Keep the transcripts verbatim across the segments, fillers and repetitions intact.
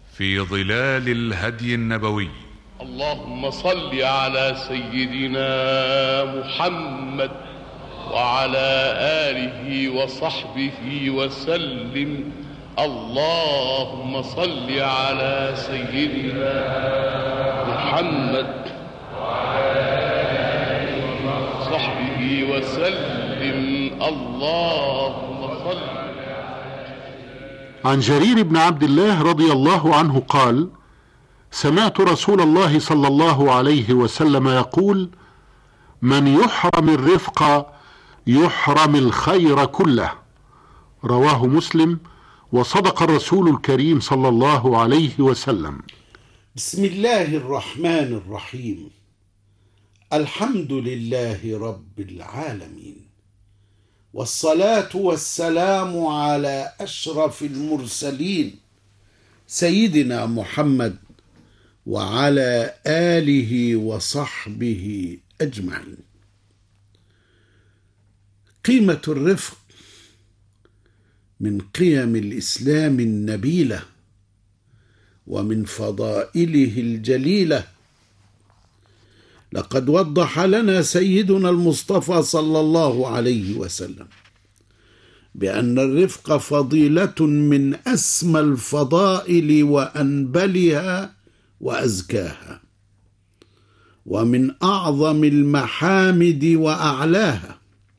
في ظلال الهدي النبوي. اللهم صل على سيدنا محمد وعلى آله وصحبه وسلم. اللهم صل على سيدنا محمد وعلى آله وصحبه وسلم. اللهم صل. عن جرير بن عبد الله رضي الله عنه قال: سمعت رسول الله صلى الله عليه وسلم يقول: من يحرم الرفق يحرم الخير كله. رواه مسلم. وصدق الرسول الكريم صلى الله عليه وسلم. بسم الله الرحمن الرحيم. الحمد لله رب العالمين، والصلاة والسلام على أشرف المرسلين سيدنا محمد وعلى آله وصحبه أجمعين. قيمة الرفق من قيم الإسلام النبيلة ومن فضائله الجليلة. لقد وضح لنا سيدنا المصطفى صلى الله عليه وسلم بأن الرفق فضيلة من أسمى الفضائل وأنبلها وأزكاها، ومن أعظم المحامد وأعلاها.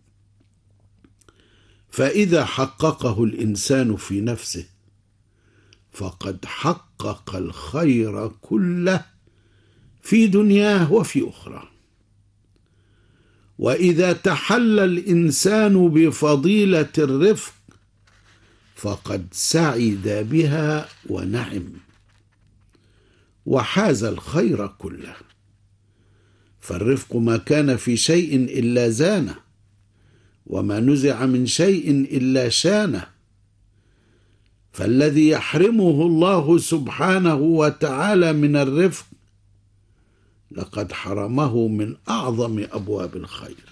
فإذا حققه الإنسان في نفسه فقد حقق الخير كله في دنياه وفي أخرى. وإذا تحلى الإنسان بفضيلة الرفق فقد سعد بها ونعم وحاز الخير كله. فالرفق ما كان في شيء إلا زانه، وما نزع من شيء إلا شانه. فالذي يحرمه الله سبحانه وتعالى من الرفق لقد حرمه من أعظم أبواب الخير.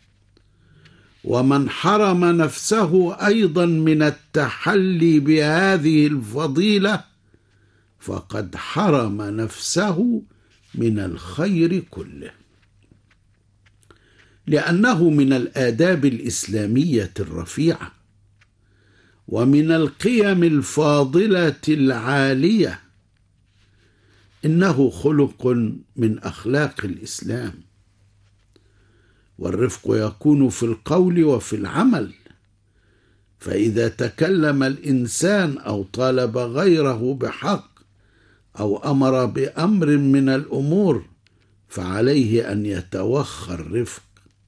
ومن حرم نفسه أيضا من التحلي بهذه الفضيلة فقد حرم نفسه من الخير كله، لأنه من الآداب الإسلامية الرفيعة ومن القيم الفاضلة العالية. إنه خلق من أخلاق الإسلام. والرفق يكون في القول وفي العمل. فإذا تكلم الإنسان أو طالب غيره بحق أو أمر بأمر من الأمور فعليه أن يتوخى الرفق،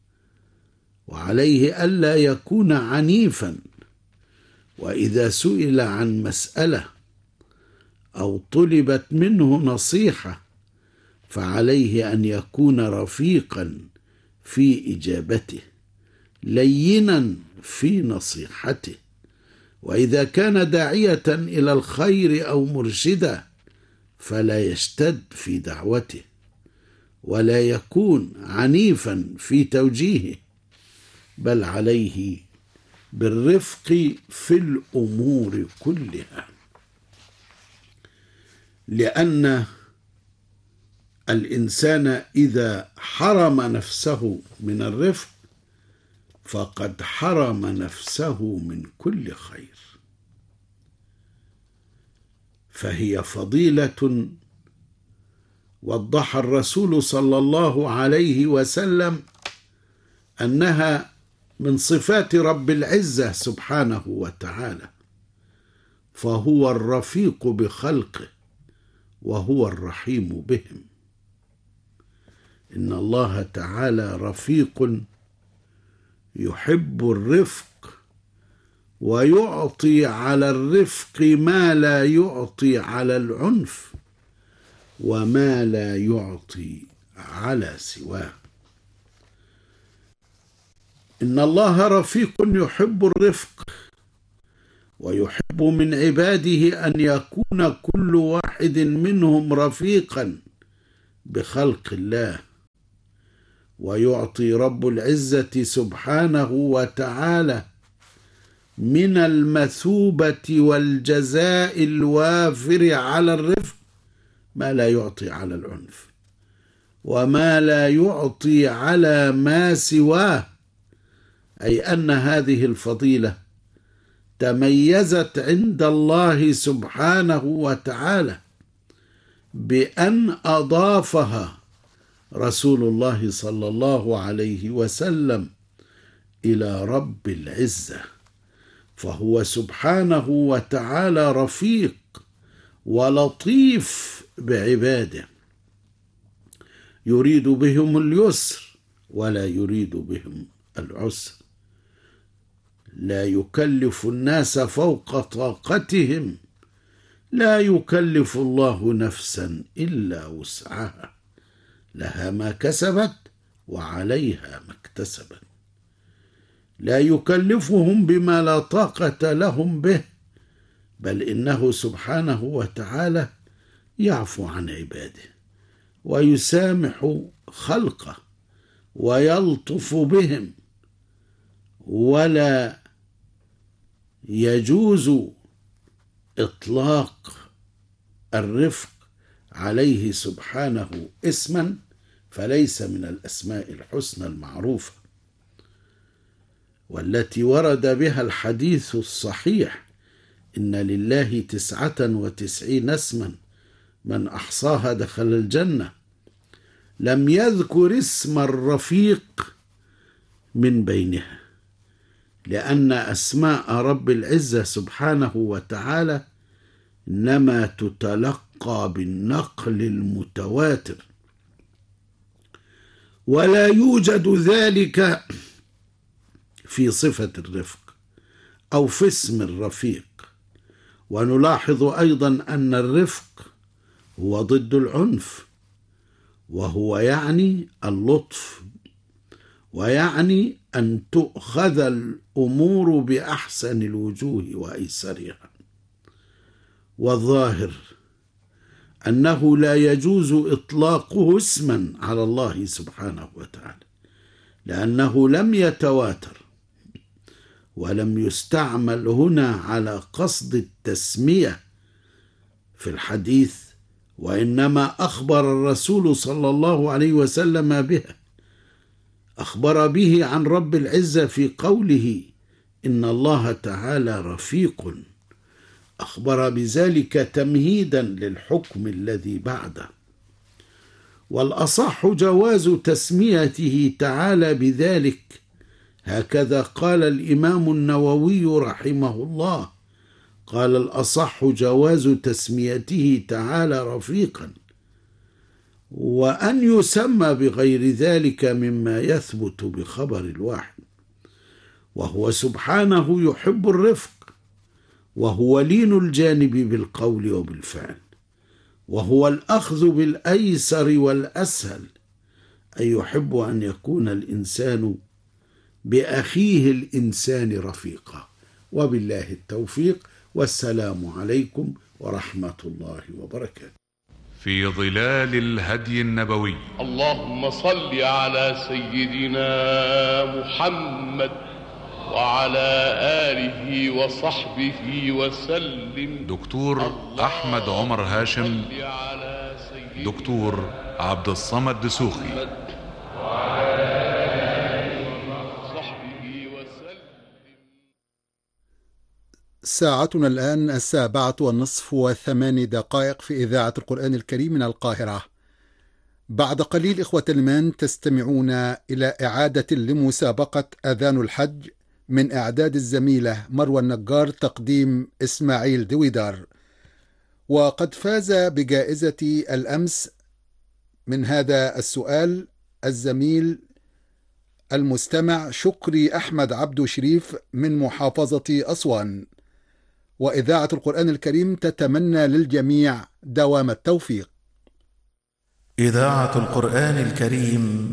وعليه ألا يكون عنيفا. وإذا سئل عن مسألة أو طلبت منه نصيحة فعليه أن يكون رفيقا في إجابته، لينا في نصيحته. وإذا كان داعية إلى الخير أو مرشدا فلا يشتد في دعوته، ولا يكون عنيفا في توجيهه، بل عليه بالرفق في الأمور كلها. لأن الإنسان إذا حرم نفسه من الرفق فقد حرم نفسه من كل خير. فهي فضيلة وضح الرسول صلى الله عليه وسلم أنها من صفات رب العزة سبحانه وتعالى، فهو الرفيق بخلقه وهو الرحيم بهم. إن الله تعالى رفيق يحب الرفق ويعطي على الرفق ما لا يعطي على العنف وما لا يعطي على سواه. إن الله رفيق يحب الرفق، ويحب من عباده أن يكون كل واحد منهم رفيقا بخلق الله. ويعطي رب العزة سبحانه وتعالى من المثوبة والجزاء الوافر على الرفق ما لا يعطي على العنف، وما لا يعطي على ما سواه، أي أن هذه الفضيلة تميزت عند الله سبحانه وتعالى بأن أضافها رسول الله صلى الله عليه وسلم إلى رب العزة، فهو سبحانه وتعالى رفيق ولطيف بعباده، يريد بهم اليسر ولا يريد بهم العسر، لا يكلف الناس فوق طاقتهم، لا يكلف الله نفسا إلا وسعها، لها ما كسبت وعليها ما اكتسبت، لا يكلفهم بما لا طاقة لهم به، بل إنه سبحانه وتعالى يعفو عن عباده ويسامح خلقه ويلطف بهم، ولا يجوز إطلاق الرفق عليه سبحانه اسما فليس من الأسماء الحسنى المعروفة والتي ورد بها الحديث الصحيح: إن لله تسعة وتسعين اسما من أحصاها دخل الجنة. لم يذكر اسم الرفيق من بينها، لأن أسماء رب العزة سبحانه وتعالى إنما تتلقى بالنقل المتواتر، ولا يوجد ذلك في صفة الرفق أو في اسم الرفيق. ونلاحظ أيضا أن الرفق هو ضد العنف، وهو يعني اللطف، ويعني أن تؤخذ الأمور بأحسن الوجوه وأيسرها. والظاهر أنه لا يجوز إطلاقه اسما على الله سبحانه وتعالى، لأنه لم يتواتر ولم يستعمل هنا على قصد التسمية في الحديث، وإنما أخبر الرسول صلى الله عليه وسلم به، أخبر به عن رب العزة في قوله إن الله تعالى رفيق، أخبر بذلك تمهيدا للحكم الذي بعده. والأصح جواز تسميته تعالى بذلك، هكذا قال الإمام النووي رحمه الله، قال: الأصح جواز تسميته تعالى رفيقا، وأن يسمى بغير ذلك مما يثبت بخبر الواحد. وهو سبحانه يحب الرفق، وهو لين الجانب بالقول وبالفعل، وهو الأخذ بالأيسر والأسهل، أي يحب أن يكون الإنسان بأخيه الإنسان رفيقا. وبالله التوفيق، والسلام عليكم ورحمة الله وبركاته. في ظلال الهدي النبوي. اللهم صل على سيدنا محمد وعلى آله وصحبه وسلم. دكتور أحمد عمر هاشم، دكتور عبد الصمد دسوخي. ساعتنا الآن السابعة والنصف وثماني دقائق في إذاعة القرآن الكريم من القاهرة. بعد قليل إخوة الإيمان تستمعون إلى إعادة لمسابقة أذان الحج من إعداد الزميلة مروى النجار، تقديم إسماعيل دويدار. وقد فاز بجائزة الأمس من هذا السؤال الزميل المستمع شكري أحمد عبدو شريف من محافظة أسوان. وإذاعة القرآن الكريم تتمنى للجميع دوام التوفيق. إذاعة القرآن الكريم